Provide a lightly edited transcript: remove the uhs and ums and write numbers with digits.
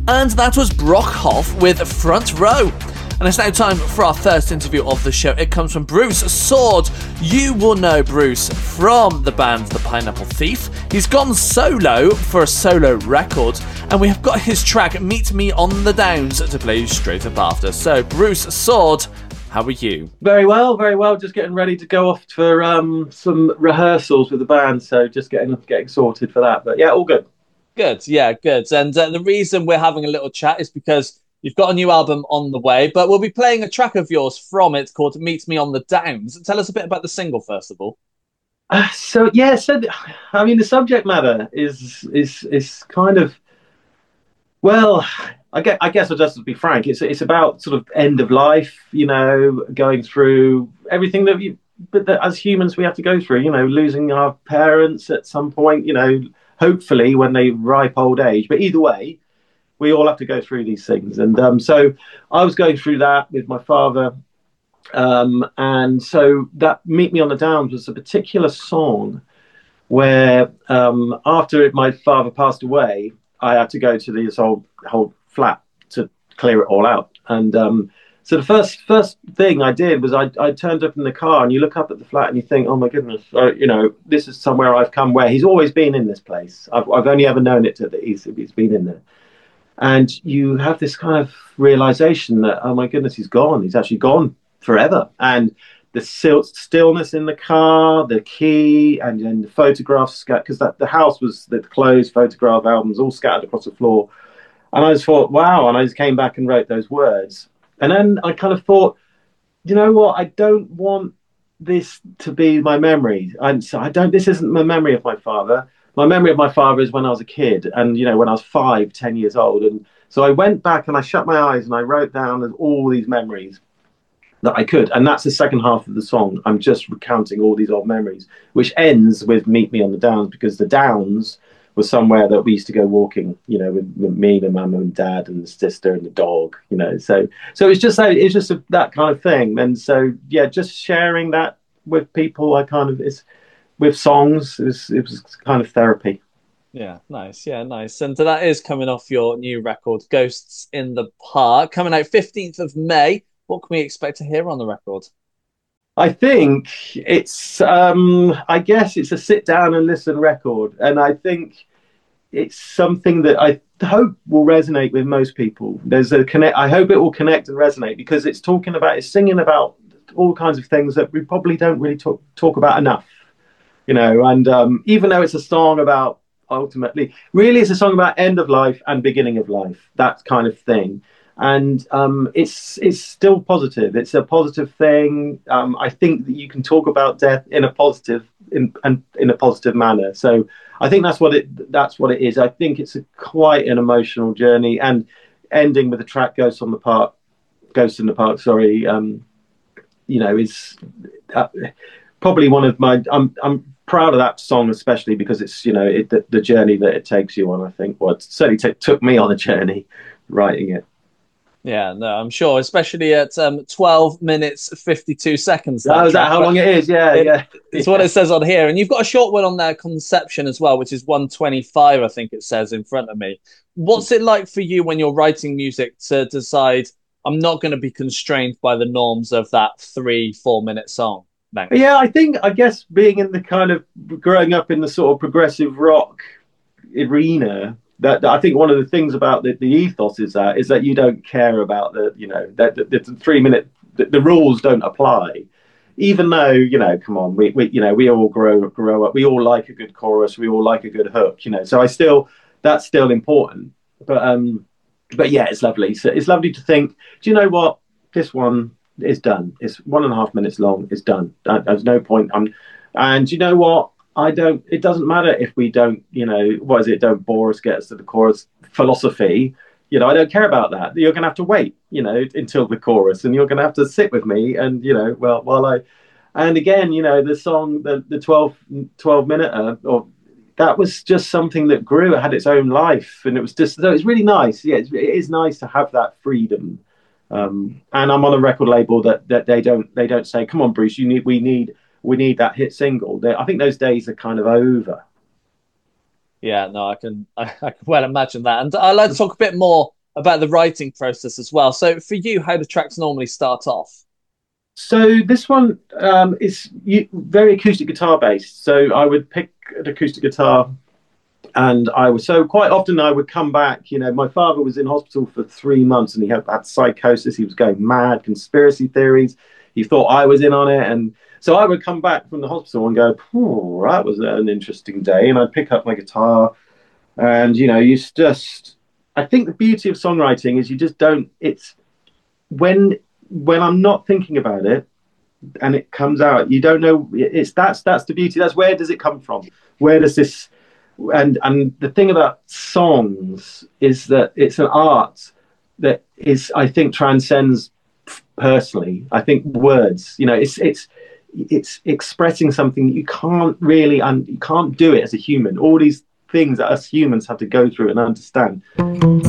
And that was Brock Hoff with Front Row. And it's now time for our first interview of the show. It comes from Bruce Sword. You will know Bruce from the band The Pineapple Thief. He's gone solo for a solo record, and we have got his track Meet Me on the Downs to play straight up after. So, Bruce Sword, how are you? Very well, very well. Just getting ready to go off for some rehearsals with the band, so just getting sorted for that. But yeah, all good. Good, yeah, good. And the reason we're having a little chat is because you've got a new album on the way, but we'll be playing a track of yours from it called Meet Me on the Downs. Tell us a bit about the single, first of all. I mean, the subject matter is kind of, well, I guess I'll just be frank. It's about sort of end of life, going through everything that as humans we have to go through, losing our parents at some point, hopefully when they ripe old age. But either way, we all have to go through these things. And so I was going through that with my father. And so that Meet Me on the Downs was a particular song where after my father passed away, I had to go to this whole flat to clear it all out. And so the first thing I did was I turned up in the car, and you look up at the flat and you think, oh my goodness, this is somewhere I've come where he's always been in this place. I've only ever known it that he's been in there. And you have this kind of realization that, oh my goodness, he's gone. He's actually gone forever. And the stillness in the car, the key, and then the photographs, because the house was the closed photograph albums all scattered across the floor. And I just thought, wow. And I just came back and wrote those words. And then I kind of thought, you know what? I don't want this to be my memory. This isn't my memory of my father. My memory of my father is when I was a kid, and when I was 10 years old. And so I went back and I shut my eyes and I wrote down all these memories that I could. And that's the second half of the song. I'm just recounting all these old memories, which ends with Meet Me on the Downs, because the Downs was somewhere that we used to go walking, with me, my mum and dad and the sister and the dog, So it's just that kind of thing. And so, yeah, just sharing that with people, with songs, it was kind of therapy. Yeah, nice. Yeah, nice. And that is coming off your new record, Ghosts in the Park, coming out 15th of May. What can we expect to hear on the record? I think it's, I guess it's a sit down and listen record. And I think it's something that I hope will resonate with most people. I hope it will connect and resonate, because it's singing about all kinds of things that we probably don't really talk about enough. And even though it's a song about, ultimately, really it's a song about end of life and beginning of life, that kind of thing. And it's still positive. It's a positive thing. I think that you can talk about death in a positive manner. So I think that's what it is. I think it's quite an emotional journey, and ending with the track Ghosts in the Park. Sorry, is probably one of my. I'm proud of that song, especially because it's the journey that it takes you on. I think it certainly took me on a journey writing it. Yeah, no, I'm sure, especially at 12 minutes 52 seconds. Is that how long it is? Yeah. It's what it says on here. And you've got a short one on there, Conception, as well, which is 1:25, I think it says in front of me. What's it like for you when you're writing music to decide, I'm not going to be constrained by the norms of that 3-4 minute song? Thanks. Yeah, I guess being in the kind of growing up in the sort of progressive rock arena, that I think one of the things about the ethos is that you don't care about the 3 minute, the rules don't apply, even though come on, we all grow up, we all like a good chorus, we all like a good hook, so that's still important, but yeah, it's lovely. So it's lovely to think, do you know what, this one is done, it's 1.5 minutes long, it's done, there's no point, and you know what, it doesn't matter if we don't, don't bore us, get us to the chorus philosophy. I don't care about that. You're going to have to wait, until the chorus, and you're going to have to sit with me. And, and again, the song, the 12 minute, that was just something that grew. It had its own life, and it was it's really nice. Yeah, it is nice to have that freedom. And I'm on a record label that they don't say, come on, Bruce, we need that hit single. I think those days are kind of over. Yeah, no, I can well imagine that. And I'd like to talk a bit more about the writing process as well. So for you, how do tracks normally start off? So this one is very acoustic guitar based. So I would pick an acoustic guitar, and quite often I would come back. My father was in hospital for 3 months, and he had psychosis. He was going mad, conspiracy theories. He thought I was in on it, and so I would come back from the hospital and go, "Oh, that was an interesting day." And I'd pick up my guitar, and you just. I think the beauty of songwriting is you just don't. It's when I'm not thinking about it and it comes out, you don't know. That's the beauty. That's where does it come from? Where does this? And the thing about songs is that it's an art that is, I think, transcends personally. I think words. It's expressing something that you can't really, and you can't do it as a human. All these things that us humans have to go through and understand.